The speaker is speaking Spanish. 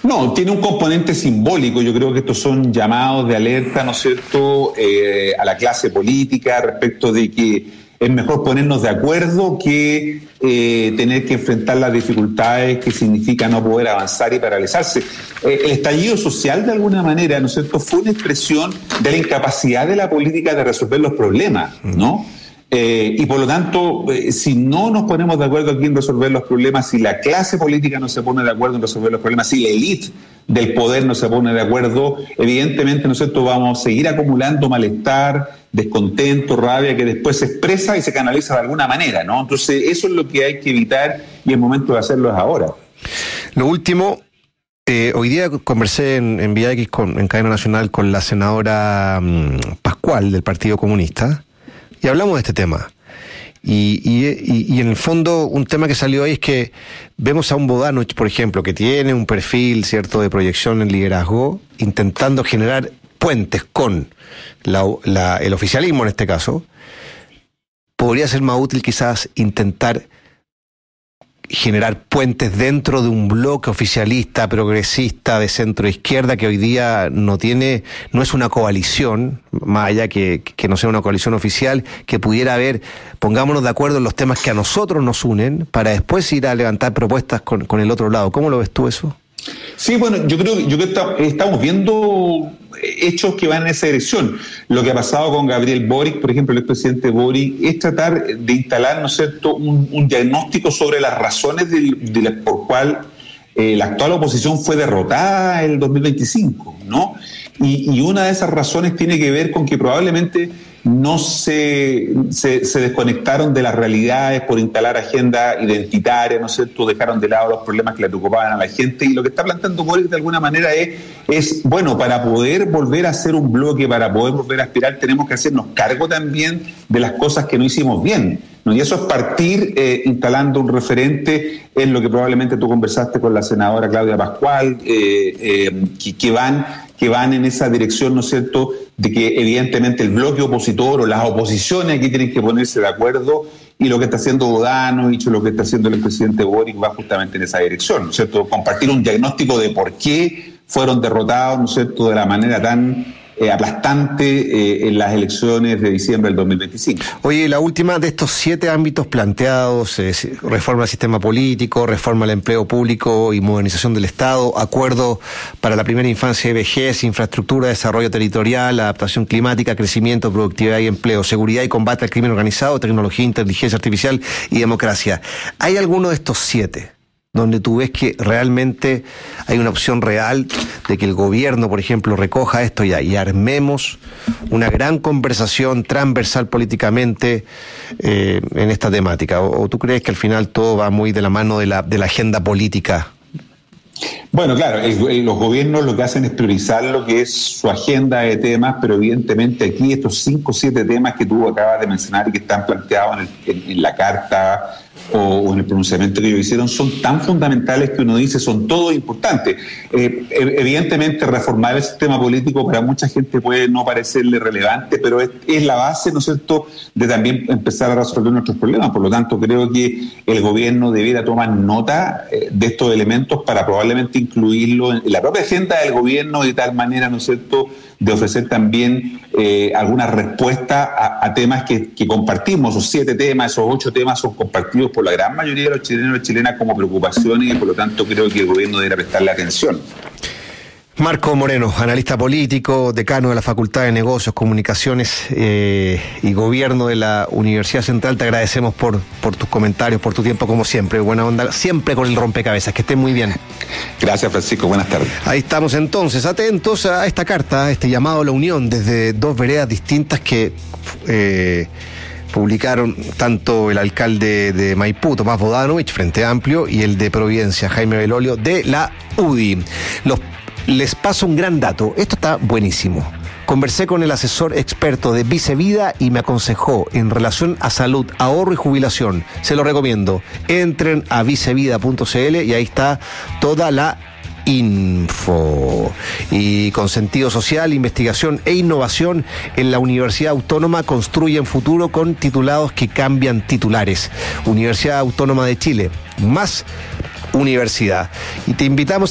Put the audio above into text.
No, tiene un componente simbólico. Yo creo que estos son llamados de alerta, ¿no es cierto?, a la clase política respecto de que es mejor ponernos de acuerdo que tener que enfrentar las dificultades que significa no poder avanzar y paralizarse. El estallido social, de alguna manera, ¿no es cierto?, fue una expresión de la incapacidad de la política de resolver los problemas, ¿no? Y por lo tanto, si no nos ponemos de acuerdo aquí en resolver los problemas, si la clase política no se pone de acuerdo en resolver los problemas, si la élite del poder no se pone de acuerdo, evidentemente nosotros vamos a seguir acumulando malestar, descontento, rabia, que después se expresa y se canaliza de alguna manera, ¿no? Entonces, eso es lo que hay que evitar y el momento de hacerlo es ahora. Lo último, hoy día conversé en Vía X, en Cadena Nacional, con la senadora Pascual del Partido Comunista, y hablamos de este tema. Y en el fondo, un tema que salió ahí es que vemos a un Bodanovich, por ejemplo, que tiene un perfil, cierto, de proyección en liderazgo, intentando generar puentes con el oficialismo en este caso. Podría ser más útil quizás intentar generar puentes dentro de un bloque oficialista, progresista, de centro izquierda, que hoy día no es una coalición, más allá que no sea una coalición oficial, que pudiera haber, pongámonos de acuerdo en los temas que a nosotros nos unen, para después ir a levantar propuestas con el otro lado. ¿Cómo lo ves tú eso? Sí, bueno, yo creo que estamos viendo hechos que van en esa dirección. Lo que ha pasado con Gabriel Boric, por ejemplo, el expresidente Boric, es tratar de instalar, ¿no es cierto?, un diagnóstico sobre las razones por cual la actual oposición fue derrotada en el 2025, ¿no? Y una de esas razones tiene que ver con que probablemente no se desconectaron de las realidades por instalar agendas identitarias, ¿no es cierto?, dejaron de lado los problemas que le preocupaban a la gente, y lo que está planteando Boric de alguna manera es bueno, para poder volver a ser un bloque, para poder volver a aspirar, tenemos que hacernos cargo también de las cosas que no hicimos bien, ¿no? Y eso es partir instalando un referente, en lo que probablemente tú conversaste con la senadora Claudia Pascual, que van en esa dirección, ¿no es cierto?, de que evidentemente el bloque opositor o las oposiciones aquí tienen que ponerse de acuerdo, y lo que está haciendo Bodanovich, lo que está haciendo el presidente Boric va justamente en esa dirección, ¿no es cierto?, compartir un diagnóstico de por qué fueron derrotados, ¿no es cierto?, de la manera tan aplastante en las elecciones de diciembre del 2025. Oye, la última de estos 7 ámbitos planteados, reforma del sistema político, reforma del empleo público y modernización del Estado, acuerdo para la primera infancia y vejez, infraestructura, desarrollo territorial, adaptación climática, crecimiento, productividad y empleo, seguridad y combate al crimen organizado, tecnología, inteligencia artificial y democracia. ¿Hay alguno de estos 7 donde tú ves que realmente hay una opción real de que el gobierno, por ejemplo, recoja esto ya y armemos una gran conversación transversal políticamente en esta temática? ¿O tú crees que al final todo va muy de la mano de la agenda política? Bueno, claro, los gobiernos lo que hacen es priorizar lo que es su agenda de temas, pero evidentemente aquí estos 5 o 7 temas que tú acabas de mencionar y que están planteados en la carta o en el pronunciamiento que ellos hicieron son tan fundamentales que uno dice son todos importantes. Evidentemente reformar el sistema político para mucha gente puede no parecerle relevante, pero es la base, ¿no es cierto?, de también empezar a resolver nuestros problemas. Por lo tanto, creo que el gobierno debiera tomar nota de estos elementos para probablemente incluirlo en la propia agenda del gobierno, de tal manera, ¿no es cierto?, de ofrecer también alguna respuesta a temas que compartimos. Esos 7 temas, esos 8 temas son compartidos por la gran mayoría de los chilenos y chilenas como preocupaciones, y por lo tanto creo que el gobierno deberá prestarle atención. Marco Moreno, analista político, decano de la Facultad de Negocios, Comunicaciones y Gobierno de la Universidad Central. Te agradecemos por tus comentarios, por tu tiempo como siempre. Buena onda, siempre con el rompecabezas. Que estén muy bien. Gracias, Francisco. Buenas tardes. Ahí estamos entonces, atentos a esta carta, a este llamado a la unión desde 2 veredas distintas que publicaron tanto el alcalde de Maipú, Tomás Bodanovich, Frente Amplio, y el de Providencia, Jaime Belolio, de la UDI. Les paso un gran dato, esto está buenísimo. Conversé con el asesor experto de Vicevida y me aconsejó en relación a salud, ahorro y jubilación. Se lo recomiendo. Entren a vicevida.cl y ahí está toda la info. Y con sentido social, investigación e innovación en la Universidad Autónoma construyen futuro con titulados que cambian titulares. Universidad Autónoma de Chile, más universidad. Y te invitamos